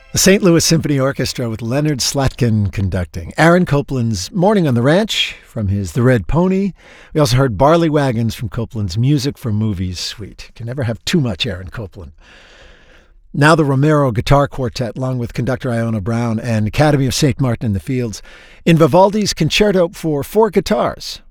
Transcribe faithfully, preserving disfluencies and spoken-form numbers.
The Saint Louis Symphony Orchestra with Leonard Slatkin conducting. Aaron Copland's Morning on the Ranch from his The Red Pony. We also heard Barley Wagons from Copland's Music for Movies suite. Can never have too much Aaron Copland. Now the Romero Guitar Quartet, along with conductor Iona Brown and Academy of Saint Martin in the Fields, in Vivaldi's Concerto for Four Guitars,